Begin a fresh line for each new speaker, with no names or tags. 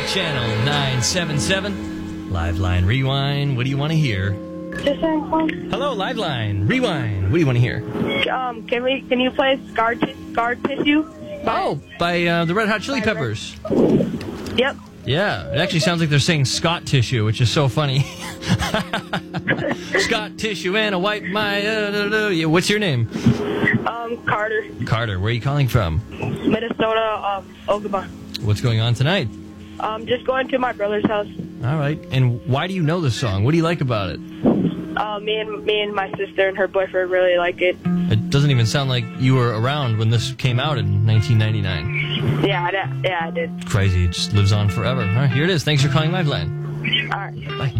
channel 977. Liveline Rewind. What do you want to hear? Hello, Liveline Rewind. What do you want to hear?
Can you play Scar Tissue?
Oh, by the Red Hot Chili Peppers.
Yep.
Yeah, it actually sounds like they're saying Scott Tissue, which is so funny. Scott Tissue and a wipe my... Yeah, what's your name?
Carter.
Carter, where are you calling from?
Minnesota, Ogama.
What's going on tonight?
Just going to my brother's house.
All right. And why do you know this song? What do you like about it?
Me and my sister and her boyfriend really like it.
It doesn't even sound like you were around when this came out in 1999.
Yeah, I did.
Crazy. It just lives on forever. All right, here it is. Thanks for calling Liveline.
All right.
Bye.